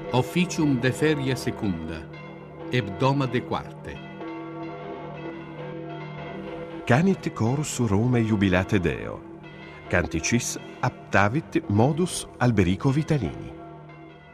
Officium de feria secunda, hebdoma de quarte. Canit corus Rome jubilate Deo. Canticis aptavit modus Alberico Vitalini.